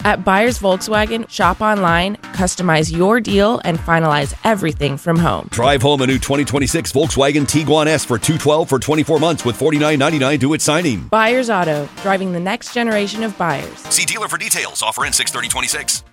At Buyers Volkswagen, shop online, customize your deal, and finalize everything from home. Drive home a new 2026 Volkswagen Tiguan S for $212 for 24 months with $49.99 due at signing. Buyers Auto, driving the next generation of buyers. See dealer for details. Offer ends 6/30/26.